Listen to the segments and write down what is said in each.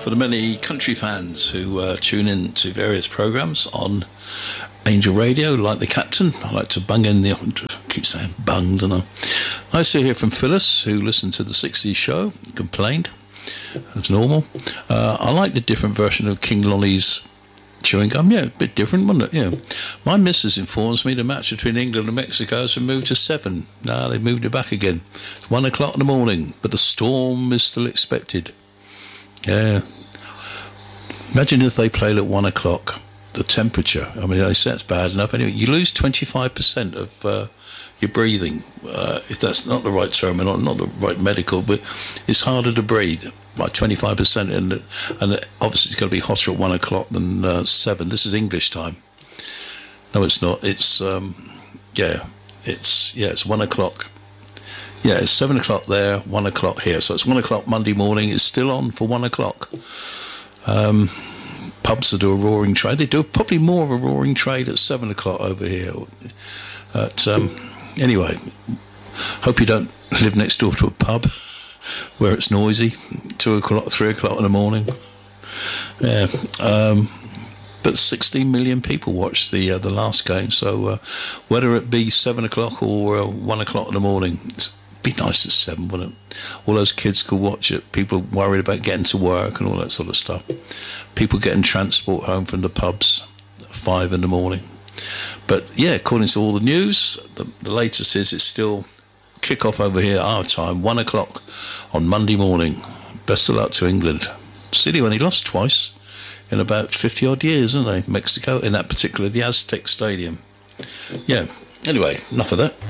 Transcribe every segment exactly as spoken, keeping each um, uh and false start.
for the many country fans who uh, tune in to various programmes on Angel Radio, like the Captain. I like to bung in the... I keep saying bung, don't I? I see here from Phyllis, who listened to the sixties show, complained, as normal. Uh, I like the different version of King Lonnie's chewing gum. Yeah, a bit different, wasn't it? Yeah. My missus informs me the match between England and Mexico has been moved to seven. No, they moved it back again. It's one o'clock in the morning, but the storm is still expected. Yeah. Imagine if they played at one o'clock. The temperature, I mean, they say it's bad enough. Anyway, you lose twenty-five percent of uh, your breathing. Uh, if that's not the right term, and not, not the right medical, but it's harder to breathe by twenty-five percent. And, and obviously it's going to be hotter at one o'clock than uh, seven. This is English time. No, it's not. It's, um, yeah, it's, yeah, it's one o'clock. Yeah, it's seven o'clock there, one o'clock here. So it's one o'clock Monday morning. It's still on for one o'clock. Um... Pubs that do a roaring trade. They do probably more of a roaring trade at seven o'clock over here. At, um, anyway, hope you don't live next door to a pub where it's noisy. Two o'clock, three o'clock in the morning. Yeah, um, but sixteen million people watched the uh, the last game. So uh, whether it be seven o'clock or uh, one o'clock in the morning, it'd be nice at seven, wouldn't it? All those kids could watch it. People worried about getting to work and all that sort of stuff. People getting transport home from the pubs at five in the morning. But yeah, according to all the news, the, the latest is it's still kick-off over here, our time, one o'clock on Monday morning. Best of luck to England. City only lost twice in about fifty-odd years, haven't they? Mexico, in that particular, the Aztec Stadium. Yeah, anyway, enough of that.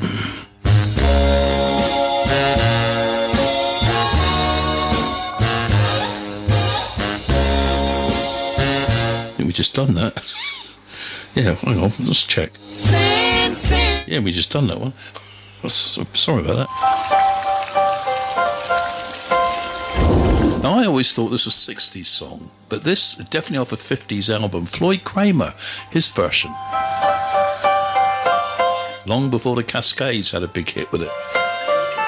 We just done that. Yeah, hang on, let's check. Sin, sin. Yeah, we just done that one. Sorry about that. Now, I always thought this was a sixties song, but this is definitely off a fifties album. Floyd Kramer, his version. Long before the Cascades had a big hit with it.